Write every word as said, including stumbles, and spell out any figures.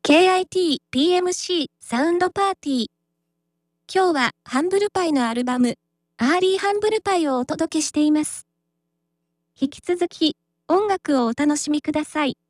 ケーアイティーピーエムシー サウンドパーティー。今日はハンブルパイのアルバム、アーリーハンブルパイをお届けしています。引き続き、音楽をお楽しみください。